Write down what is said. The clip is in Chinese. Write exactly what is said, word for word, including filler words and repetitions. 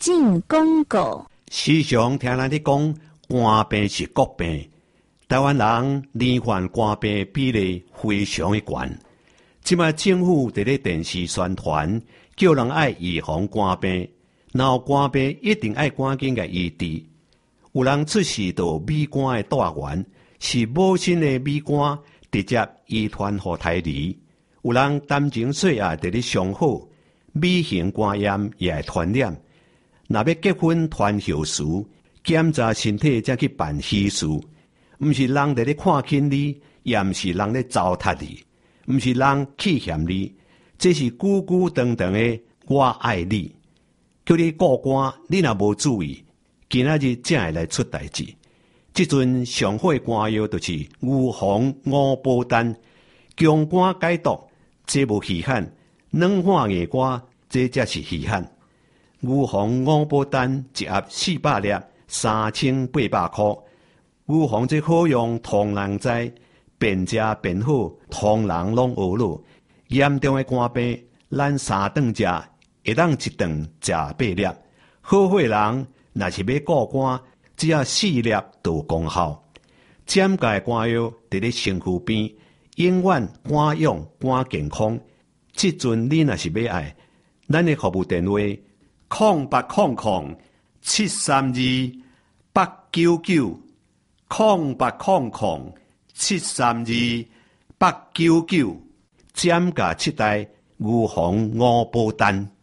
进广告。 时常听人咧讲，肝病是国病。台湾人罹患肝病比例非常的高。即卖政府伫咧电视宣传，叫人爱预防肝病，然后肝病一定爱赶紧个医治。有人出示到米肝的大源是母亲的米肝直接遗传予胎儿，有人担情岁啊伫咧上好，米型肝炎也会传染。若要结婚传后事，检查身体才去办喜事，毋是人伫咧看轻你，也毋是人咧糟蹋你，毋是人欺嫌你，这是久久长长的我爱你。叫你顾肝，你若无注意，今仔日才会来出代志。即阵上好的肝药就是牛黄五宝丹，强肝解毒，这无稀罕；软化硬肝，这才是稀罕。牛黄五宝丹一盒四百粒，三千八百块。牛黄这好用，通人知，便食便好，通人拢学了。严重的肝病，咱三顿食，会当一顿食八粒。好伙人若是要顾肝，只要四粒就有功效。减钙肝药伫咧身躯边，永远肝勇肝健康。即阵你若是要爱，咱的服务电话空八空空七三二八九九，空八空空七三二八九九，减价七代牛黄五宝丹。